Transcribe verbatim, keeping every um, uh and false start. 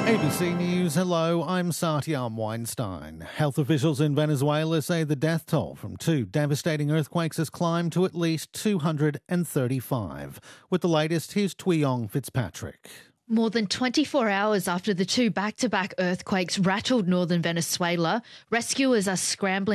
A B C News, hello, I'm Satyam Weinstein. Health officials in Venezuela say the death toll from two devastating earthquakes has climbed to at least two hundred thirty-five. With the latest, here's Tuyong Fitzpatrick. More than twenty-four hours after the two back-to-back earthquakes rattled northern Venezuela, rescuers are scrambling